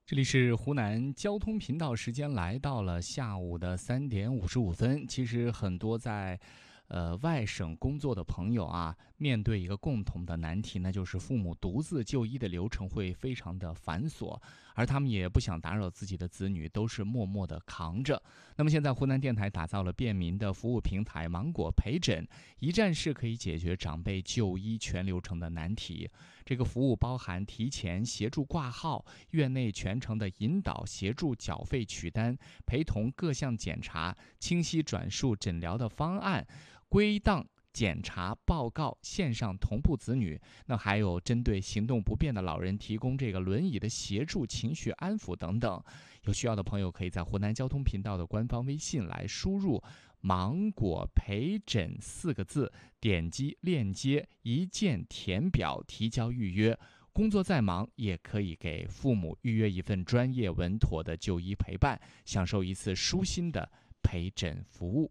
这里是湖南交通频道，时间来到了下午的3:55。其实很多在外省工作的朋友啊，面对一个共同的难题，那就是父母独自就医的流程会非常的繁琐，而他们也不想打扰自己的子女，都是默默的扛着。那么现在湖南电台打造了便民的服务平台芒果陪诊，一站式可以解决长辈就医全流程的难题。这个服务包含提前协助挂号、院内全程的引导、协助缴费取单、陪同各项检查、清晰转述诊疗的方案、归档检查报告、线上同步子女。那还有针对行动不便的老人提供这个轮椅的协助、情绪安抚等等。有需要的朋友可以在湖南交通频道的官方微信来输入芒果陪诊4个字，点击链接一键填表提交预约。工作再忙也可以给父母预约一份专业稳妥的就医陪伴，享受一次舒心的陪诊服务。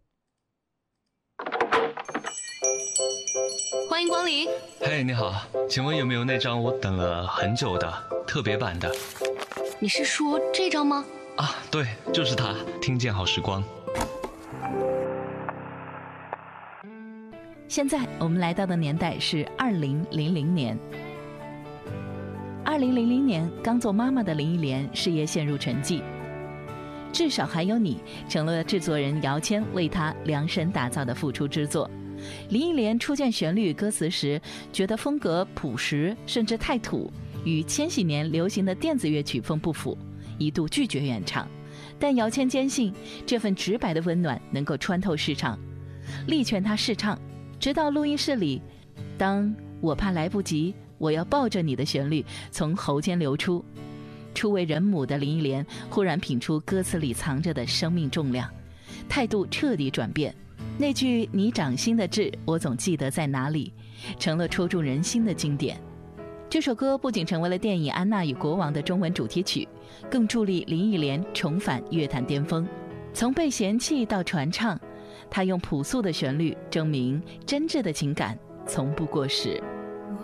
欢迎光临。 嘿，你好，请问有没有那张我等了很久的特别版的？ 你是说这张吗？ 啊，对，就是它，听见好时光。 现在我们来到的年代是2000年。2000年，刚做妈妈的林忆莲事业陷入沉寂，至少还有你成了制作人姚谦为她量身打造的复出之作。林忆莲初见旋律歌词时，觉得风格朴实，甚至太土，与千禧年流行的电子乐曲风不符，一度拒绝原唱。但姚谦坚信这份直白的温暖能够穿透市场，力劝她试唱。直到录音室里，当我怕来不及，我要抱着你的旋律从喉间流出，初为人母的林忆莲忽然品出歌词里藏着的生命重量，态度彻底转变。那句你掌心的痣，我总记得在哪里，成了戳中人心的经典。这首歌不仅成为了电影《安娜与国王》的中文主题曲，更助力林忆莲重返乐坛巅峰。从被嫌弃到传唱，她用朴素的旋律证明真挚的情感从不过时。